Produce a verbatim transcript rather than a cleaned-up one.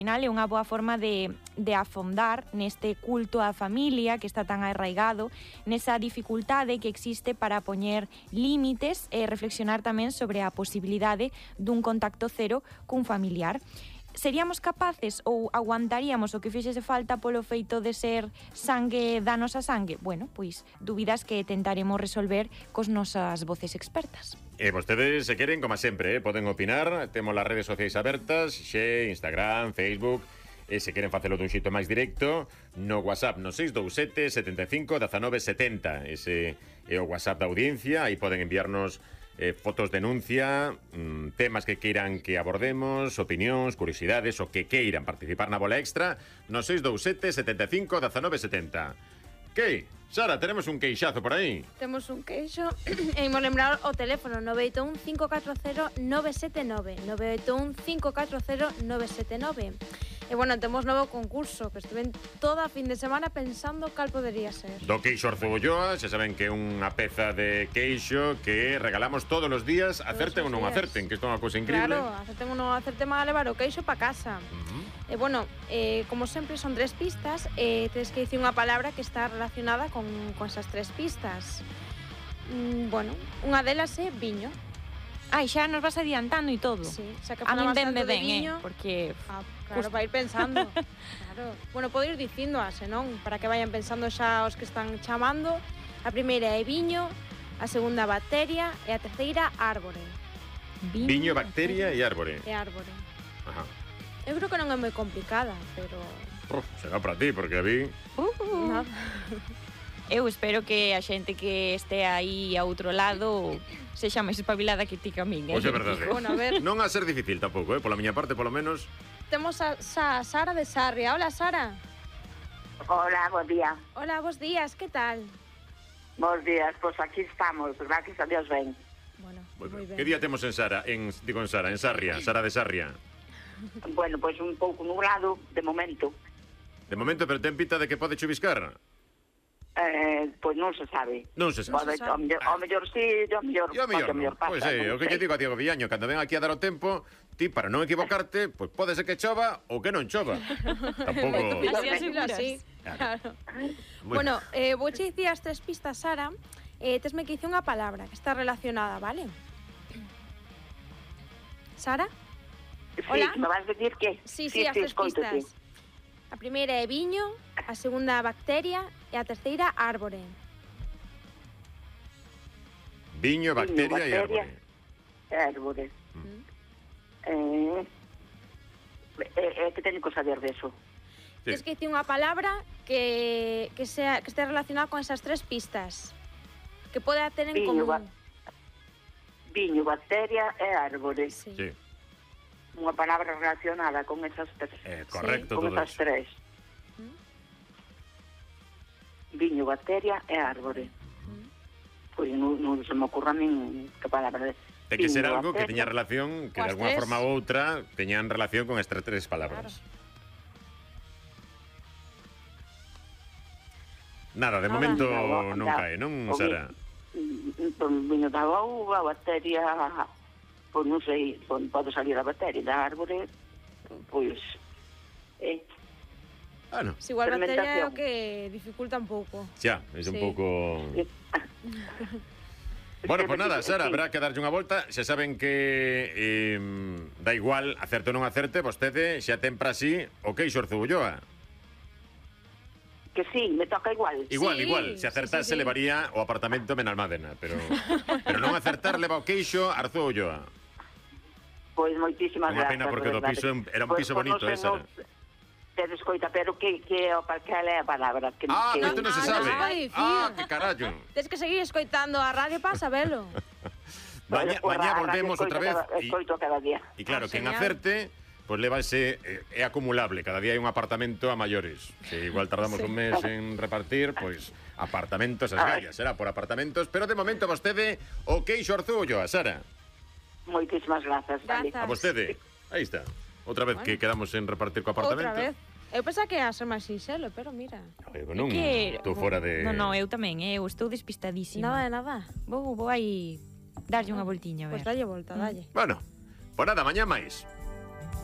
final é unha boa forma de, de afondar neste culto á familia que está tan arraigado, nesa dificultade que existe para poñer límites e reflexionar tamén sobre a posibilidade dun contacto cero cun familiar. Seríamos capaces ou aguantaríamos o que fixese falta polo feito de ser sangue da nosa sangue? Bueno, pois dúbidas que tentaremos resolver cos nosas voces expertas. E vostedes, se queren, como sempre, eh, poden opinar. Temos as redes sociais abertas, xe, Instagram, Facebook. E se queren facelo dun xito máis directo, no WhatsApp no seis dous sete, sete cinco, uno nove sete cero. Ese é o WhatsApp da audiencia. Aí poden enviarnos eh, fotos, denuncia, mmm, temas que queiran que abordemos, opinións, curiosidades, o que queiran participar na bola extra no seis dous sete, sete cinco, uno nove sete cero. Que? Sara, tenemos un queixazo por aí. Temos un queixo e imos lembrar o teléfono nove oito un, cinco catro cero, nove sete nove nove oito un, cinco catro cero, nove sete nove. E bueno, temos novo concurso que estuve toda a fin de semana pensando cal podería ser. Do queixo Arzoubolloa, xa saben que é unha peza de queixo que regalamos todos os días, acerten ou non acerten, que isto é unha cousa increíble. Claro, acerten ou non acerten, van a levar o queixo pa casa. Uh-huh. E bueno, eh, como sempre son tres pistas, e eh, tens que dicir unha palabra que está relacionada con, con esas tres pistas. Mm, bueno, unha delas é viño. Ai, xa nos vas adiantando e todo. Sí, xa que a min falamos venme tanto de ben, viño, eh, porque... Ah, claro, vai ir pensando. Claro. Bueno, podo ir dicindo ase, non? Para que vayan pensando xa os que están chamando. A primeira é viño, a segunda bacteria e a terceira árbore. Viño, viño bacteria e árbore. E árbore. Ajá. Eu creo que non é moi complicada, pero... Uf, será para ti, porque a mí... Uh, Nada. Eu espero que a xente que este aí a outro lado sexa máis espabilada que ti que a min, eh? Pois é verdade. Bueno, a ver. Non a ser difícil tampouco, eh? Pola miña parte, polo menos. Temos a, a Sara de Sarria. Hola, Sara. Hola, buen día. Hola, bos días, que tal? Bos días, pois pues aquí estamos, gracias a Dios ben. Bueno, Bueno, moi ben. que día temos en Sara? En, digo en Sara, en Sarria, Sara de Sarria. Bueno, pois pues un pouco nublado, de momento. De momento, pero ten pinta de que pode chuviscar. Eh, pois pues non se sabe. Non se sabe. Pode, o mellor, o mellor sí, o mellor, E o mellor non. pasa. Pois é, o que lle digo a Diego Villaño, cando ven aquí a dar o tempo, ti, para non equivocarte, pois pode ser que chova ou que non chova. Tampouco... Así, Así así, así. Claro. Claro. Muy Bueno, eh, vou che dicir as tres pistas, Sara. Eh, tesme que dicir unha palabra que está relacionada, vale? Sara? Sí, Hola. me vas a decir que... Sí, sí, as tres escóitate. pistas. A primeira é viño, a segunda bacteria e a terceira árbore. Viño, bacteria, Viño, e árbore. E árbore. Mm. Eh, eh, eh, que teño que saber deso? Sí. Tens que dicir unha palabra que, que, sea, que esté relacionada con esas tres pistas. Que poda ter en Viño, común. ba viño, bacteria e árbore. Sí. Sí. Unha palabra relacionada con esas tres. Eh, correcto, Con todo esas eso. tres. Mm. Viño, bacteria e árbore. Mm. Pois non, non se me ocurra nin que palabra. Ten que Viño, ser algo que bacteria. teña relación, que de Coas alguna tres. forma ou outra teñan relación con estas tres palabras. Nada, de Nada. momento Nada, non nada. cae, non, O Sara? Entón, viño da uva, a bacteria, pois non sei, pois pode salir a bacteria da árbore, pois... Eh, Bueno, Si igual bacteria é o Fermentación. que dificulta un pouco. xa, é un Sí. pouco... eh. Bueno, pues nada, Sara, Sí. habrá que darlle unha volta. Xa saben que eh, da igual acerte ou non acerte, vostede xa ten para sí o queixo Arzoubolloa. Que sí, me toca igual. Igual, Sí, igual, se sí, acertase sí, sí. levaría o apartamento Benalmádena, pero pero non acertar leva o queixo Arzoubolloa. Pois moitísimas Unha gracias. pena porque de do verdade. piso era un Pois, piso pois, bonito, non eh, sei, Sara. non- Te descoita, pero que, que, o cal é a palabra? Que, Ah, que, isto non se Ah, sabe. non se pode dicir. Ah, que carallo. Tens que seguir escoitando a radio para sabelo. Maña, Pois, mañá a radio volvemos escoito outra vez. cada- e- Escoito cada día. E claro, Ah, quen genial. acerte, pois pues levase, eh, é acumulable, cada día hai un apartamento a maiores. Se igual tardamos Sí. un mes en repartir, pois pues, apartamentos as gallas, será por apartamentos, pero de momento vostede o queixo Arzoubolloa, Sara. Moitísimas grazas, vale. Grazas. A vostede. Aí está. Outra vez Bueno. que quedamos en repartir co apartamento. Outra vez. Eu pensaba que ia ser máis sinxelo, pero mira. Eh, non, que... estou fora de... No, no, eu tamén, eh, eu estou despistadísima. Nada de nada. Vou, vou aí darlle unha voltiña, a Pois ver. dalle volta, dalle. Bueno, por nada, mañá máis.